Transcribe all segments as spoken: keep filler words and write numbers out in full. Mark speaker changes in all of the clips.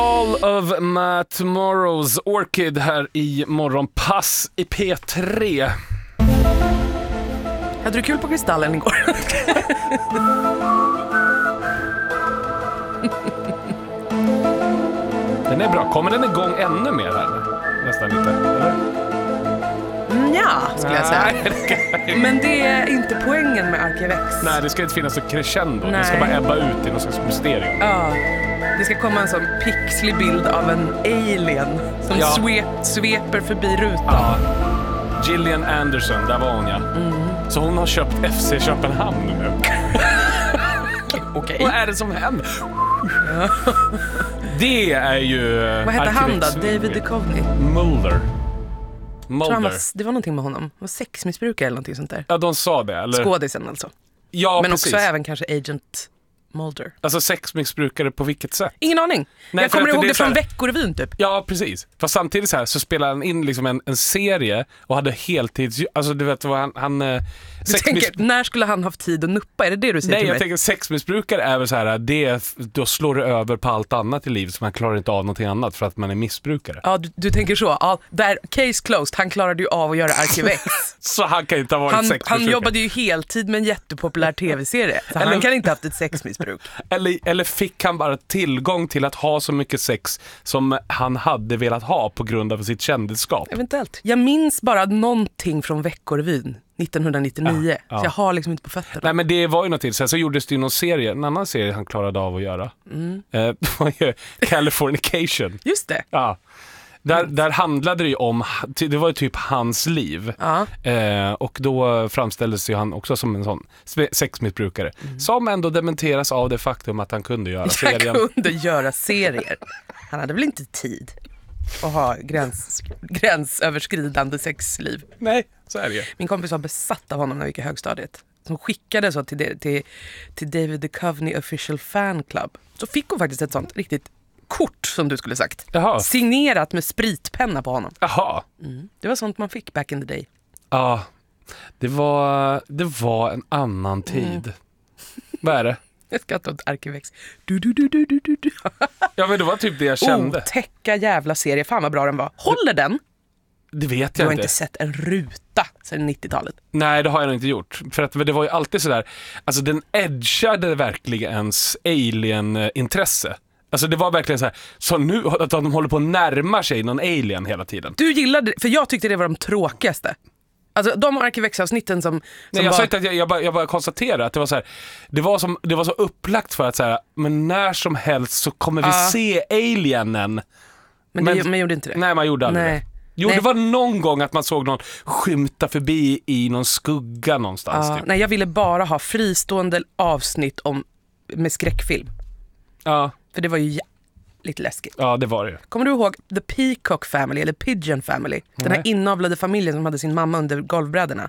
Speaker 1: All of my tomorrows, Orchid här i Morgonpass i P tre.
Speaker 2: Hade du kul på Kristallen igår?
Speaker 1: Den är bra. Kommer den igång ännu mer här? Nästan lite, eller?
Speaker 2: Ja, skulle jag säga.
Speaker 1: Nej,
Speaker 2: Men det är inte poängen med Arkivex.
Speaker 1: Nej, det ska inte finnas så crescendo.
Speaker 2: Nej.
Speaker 1: Det ska bara ebba ut i någon slags mysterium.
Speaker 2: Ja, det ska komma en sån pixlig bild av en alien som
Speaker 1: Ja.
Speaker 2: svep, sveper förbi rutan.
Speaker 1: Ja. Gillian Anderson, där var hon ja. Mm. Så hon har köpt F C Köpenhamn nu.
Speaker 2: Okej.
Speaker 1: Vad är det som händer? Det är ju...
Speaker 2: Vad heter han då?
Speaker 1: Arkivex-
Speaker 2: David Duchovny.
Speaker 1: Mulder.
Speaker 2: Tror han
Speaker 1: Mulder.
Speaker 2: var, det var någonting med honom. Han var sexmissbrukare eller någonting sånt där.
Speaker 1: Ja, de sa det, eller?
Speaker 2: Skådisen alltså.
Speaker 1: Ja,
Speaker 2: Men
Speaker 1: precis.
Speaker 2: också även kanske Agent Mulder.
Speaker 1: Alltså sexmissbrukare på vilket sätt?
Speaker 2: Ingen aning.
Speaker 1: Nej,
Speaker 2: jag
Speaker 1: för
Speaker 2: kommer
Speaker 1: att
Speaker 2: ihåg
Speaker 1: det
Speaker 2: det,
Speaker 1: är så här-
Speaker 2: från Veckorevyn typ.
Speaker 1: Ja, precis. Fast samtidigt så här så spelade han in liksom en, en serie och hade heltids... Alltså du vet vad han... han eh,
Speaker 2: Du
Speaker 1: sexmiss-
Speaker 2: tänker, när skulle han haft tid att nuppa? Är det det du säger
Speaker 1: Nej,
Speaker 2: till
Speaker 1: jag
Speaker 2: mig?
Speaker 1: tänker sexmissbrukare är väl så här, det, då slår det över på allt annat i livet så man klarar inte av någonting annat för att man är missbrukare.
Speaker 2: Ja, du, du tänker så. Ja, där, case closed. Han klarade ju av att göra Arkivex.
Speaker 1: Så han kan inte ha varit
Speaker 2: Han,
Speaker 1: sexmissbrukare.
Speaker 2: han jobbade ju heltid med en jättepopulär tv-serie. Så
Speaker 1: Eller-
Speaker 2: han kan inte ha haft ett sexmissbruk.
Speaker 1: Eller, eller fick han bara tillgång till att ha så mycket sex som han hade velat ha på grund av sitt kändisskap?
Speaker 2: Eventuellt. Jag minns bara någonting från Veckorevyn nittonhundranittionio.
Speaker 1: Ja, ja.
Speaker 2: Så jag har liksom inte på fötterna.
Speaker 1: Nej, men det var ju något till. Sen så gjordes det ju någon serie, en annan serie han klarade av att göra. Mm. Eh, det var ju Californication.
Speaker 2: Just det.
Speaker 1: Ja. Där, där handlade det ju om, det var ju typ hans liv.
Speaker 2: Ja.
Speaker 1: Eh, och då framställdes ju han också som en sån spe- sexmissbrukare. Mm. Som ändå dementeras av det faktum att han kunde göra serien.
Speaker 2: Jag kunde göra serier. Han hade väl inte tid att ha gräns, gränsöverskridande sexliv.
Speaker 1: Nej, så är det ju.
Speaker 2: Min kompis var besatt av honom när vi gick i högstadiet. Som skickade så till, det, till, till David Duchovny Official Fan Club. Så fick hon faktiskt ett sånt riktigt kort som du skulle sagt.
Speaker 1: Jaha.
Speaker 2: Signerat med spritpenna på honom.
Speaker 1: Jaha.
Speaker 2: Mm. Det var sånt man fick back in the day.
Speaker 1: Ja, det var, det var en annan tid. Mm. Vad är det?
Speaker 2: Jag ska ta ett Arkivex. Du, du, du, du, du, du, du.
Speaker 1: Ja, men det var typ det jag kände.
Speaker 2: Otäcka jävla serie. Fan vad bra den var. Håller den?
Speaker 1: Det vet
Speaker 2: Du
Speaker 1: jag
Speaker 2: har
Speaker 1: inte.
Speaker 2: inte sett en ruta sedan nittiotalet.
Speaker 1: Nej, det har jag nog inte gjort. För att det var ju alltid sådär, alltså den edgade verkligen ens alien-intresse. Alltså det var verkligen så här, så nu att de håller på att närma sig någon alien hela tiden.
Speaker 2: Du gillade, för jag tyckte det var de tråkigaste. Alltså de Arkivex-avsnitten som, som
Speaker 1: Nej, jag
Speaker 2: var...
Speaker 1: sa inte att jag, jag, bara, jag bara konstaterar att det var så här, det var, som, det var så upplagt för att så här, men när som helst så kommer vi
Speaker 2: Ja.
Speaker 1: se alienen.
Speaker 2: Men, det,
Speaker 1: men-
Speaker 2: man gjorde inte det.
Speaker 1: Nej, man gjorde aldrig
Speaker 2: Nej.
Speaker 1: det. Jo,
Speaker 2: Nej.
Speaker 1: det var någon gång att man såg någon skymta förbi i någon skugga någonstans.
Speaker 2: Ja,
Speaker 1: typ.
Speaker 2: nej, jag ville bara ha fristående avsnitt om, med skräckfilm.
Speaker 1: Ja,
Speaker 2: För det var ju lite läskigt.
Speaker 1: ja, det var det ju.
Speaker 2: Kommer du ihåg The Peacock Family eller Pigeon Family? Den här
Speaker 1: Nej.
Speaker 2: inavlade familjen som hade sin mamma under golvbrädorna.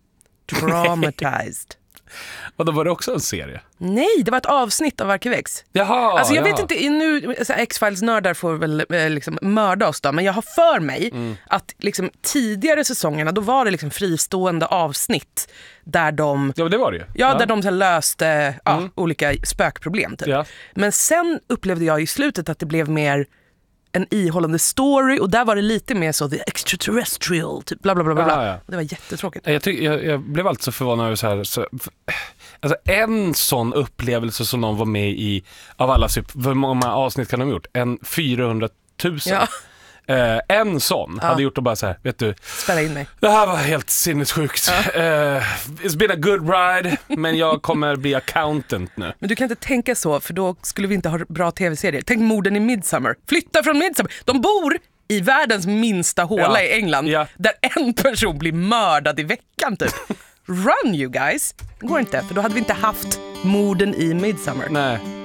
Speaker 2: Traumatized.
Speaker 1: Och då var det också en serie.
Speaker 2: Nej, det var ett avsnitt av Arkivex.
Speaker 1: Jaha,
Speaker 2: Alltså jag
Speaker 1: jaha.
Speaker 2: vet inte, nu så här, X-Files-nördar får väl eh, liksom mörda oss då, men jag har för mig
Speaker 1: Mm.
Speaker 2: att liksom, tidigare säsongerna, då var det liksom fristående avsnitt där de,
Speaker 1: Ja, det var det ju.
Speaker 2: ja, där de så här, löste ja, olika spökproblem typ.
Speaker 1: Ja.
Speaker 2: Men sen upplevde jag i slutet att det blev mer en ihållande story, och där var det lite mer så the extraterrestrial typ bla bla bla bla.
Speaker 1: Ja, ja.
Speaker 2: Det var jättetråkigt.
Speaker 1: Jag, tyck, jag, jag blev alltid så förvånad över så här, så, alltså en sån upplevelse som någon var med i, av alla, typ, hur många avsnitt kan de ha gjort? En fyrahundratusen.
Speaker 2: Ja.
Speaker 1: Eh, en sån hade gjort och bara så här, vet du,
Speaker 2: Spela in mig.
Speaker 1: det här var helt sinnessjukt. Eh, it's been a good ride, men jag kommer bli accountant nu.
Speaker 2: Men du kan inte tänka så, för då skulle vi inte ha bra tv-serier. Tänk morden i Midsommar. Flytta från Midsommar. De bor i världens minsta håla
Speaker 1: Ja.
Speaker 2: i England,
Speaker 1: Ja.
Speaker 2: där en person blir mördad i veckan typ. Run you guys. Det går inte, för då hade vi inte haft morden i Midsommar.
Speaker 1: Nej.